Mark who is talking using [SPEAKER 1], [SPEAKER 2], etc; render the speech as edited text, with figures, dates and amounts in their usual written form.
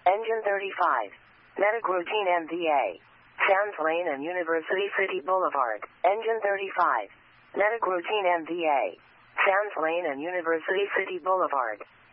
[SPEAKER 1] Engine 35. Metagroutine MVA. Sands Lane and University City Boulevard. Engine 35. Metagroutine MVA. Sands Lane and University City Boulevard.